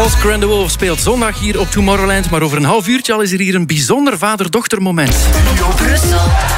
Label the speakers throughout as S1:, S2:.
S1: Oscar and the Wolf speelt zondag hier op Tomorrowland. Maar over een half uurtje al is er hier een bijzonder vader-dochter moment.
S2: Brussel.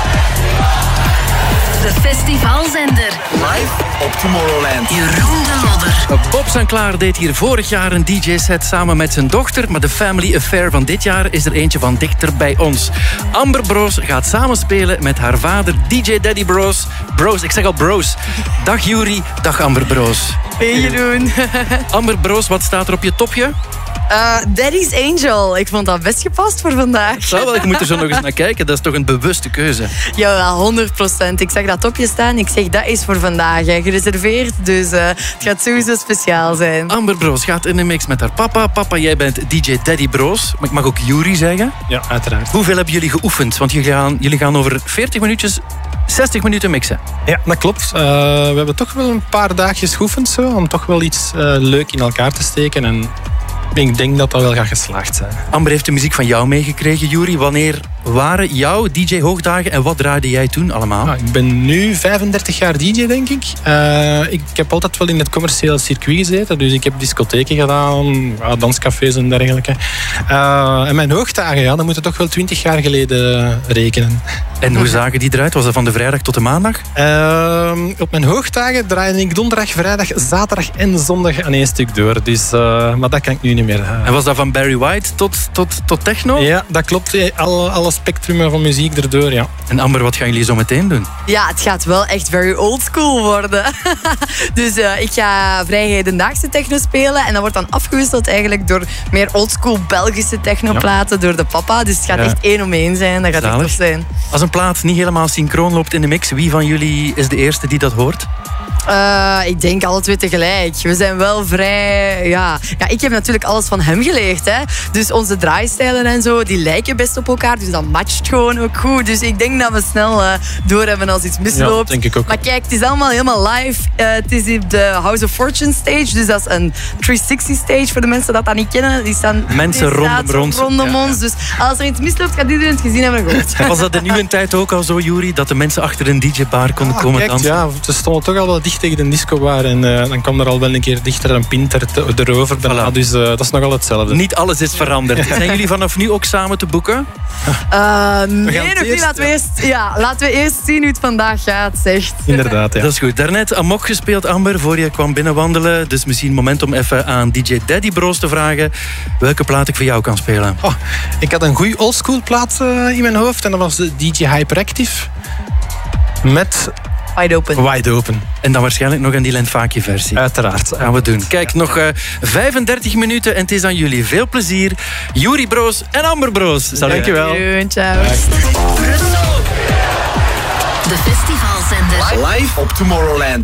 S2: De festivalzender.
S3: Live op Tomorrowland.
S2: Jeroen de Lodder.
S1: Bob Sinclair deed hier vorig jaar een DJ-set samen met zijn dochter. Maar de family affair van dit jaar is er eentje van dichter bij ons. Amber Broos gaat samenspelen met haar vader DJ Daddy Broos. Broos, ik zeg al Broos. Dag Yuri, dag Amber Broos.
S4: Hey Jeroen.
S1: Amber Broos, wat staat er op je topje?
S4: Daddy's Angel. Ik vond dat best gepast voor vandaag.
S1: Zou wel, ik moet er zo nog eens naar kijken. Dat is toch een bewuste keuze.
S4: Ja, 100%. Ik zag dat topje staan. Ik zeg, dat is voor vandaag gereserveerd. Dus het gaat sowieso speciaal zijn.
S1: Amber Broos gaat in de mix met haar papa. Papa, jij bent DJ Daddy Broos. Maar ik mag ook Yuri zeggen.
S5: Ja, uiteraard.
S1: Hoeveel hebben jullie geoefend? Want jullie gaan over 40 minuutjes 60 minuten mixen.
S5: Ja, dat klopt. We hebben toch wel een paar dagjes geoefend zo, om toch wel iets leuk in elkaar te steken. En ik denk dat dat wel gaat geslaagd zijn.
S1: Amber heeft de muziek van jou meegekregen, Yuri. Wanneer waren jouw DJ-hoogdagen en wat draaide jij toen allemaal?
S5: Ik ben nu 35 jaar DJ, denk ik. Ik heb altijd wel in het commerciële circuit gezeten. Dus ik heb discotheken gedaan, danscafés en dergelijke. En mijn hoogdagen, ja, dat moeten toch wel 20 jaar geleden rekenen.
S1: En hoe zagen die eruit? Was dat van de vrijdag tot de maandag?
S5: Op mijn hoogdagen draaide ik donderdag, vrijdag, zaterdag en zondag aan één stuk door. Dus, maar dat kan ik nu niet meer.
S1: En was dat van Barry White tot techno?
S5: Ja, dat klopt. Alle spectrum van muziek erdoor, ja.
S1: En Amber, wat gaan jullie zo meteen doen?
S4: Ja, het gaat wel echt very old school worden. Dus ik ga vrij hedendaagse techno spelen. En dat wordt dan afgewisseld eigenlijk door meer oldschool Belgische technoplaten door de papa. Dus het gaat echt 1 om 1 zijn. Dat gaat echt tof zijn.
S1: Als een plaat niet helemaal synchroon loopt in de mix, wie van jullie is de eerste die dat hoort?
S4: Ik denk alle twee tegelijk. We zijn wel vrij... Ja, ik heb natuurlijk alles van hem geleerd. Hè. Dus onze draaistijlen en zo, die lijken best op elkaar. Dus dat matcht gewoon ook goed. Dus ik denk dat we snel doorhebben als iets misloopt.
S5: Ja, denk ik ook.
S4: Maar kijk, het is allemaal helemaal live. Het is op de House of Fortune stage. Dus dat is een 360 stage voor de mensen dat niet kennen. Die staan
S1: mensen rondom
S4: ons. Dus als er iets misloopt, gaat iedereen het gezien hebben gehoord.
S1: Was dat in uw tijd ook al zo, Yuri? Dat de mensen achter een DJ-bar konden komen dansen?
S5: Ja, ze stonden toch al wel dicht tegen de discobar. En dan kwam er al wel een keer dichter een pint erover.
S1: Voilà.
S5: Dus dat is nogal hetzelfde.
S1: Niet alles is veranderd. Zijn jullie vanaf nu ook samen te boeken?
S4: Nee, nog niet. Laten we eerst zien hoe het vandaag gaat, zegt.
S5: Inderdaad, ja.
S1: Dat is goed. Daarnet Amok gespeeld, Amber, voor je kwam binnenwandelen. Dus misschien moment om even aan DJ Daddy Broos te vragen welke plaat ik voor jou kan spelen.
S5: Ik had een goede oldschool plaat in mijn hoofd. En dat was de DJ Hyperactive. Met... Wide Open.
S1: En dan waarschijnlijk nog een Dylan Faki versie.
S5: Uiteraard.
S1: Gaan we doen. Kijk, nog 35 minuten en het is aan jullie. Veel plezier. Yuri Broos en Amber Broos.
S5: Dankjewel.
S4: Ciao.
S2: Brussel. De festivalzender.
S3: Live op Tomorrowland.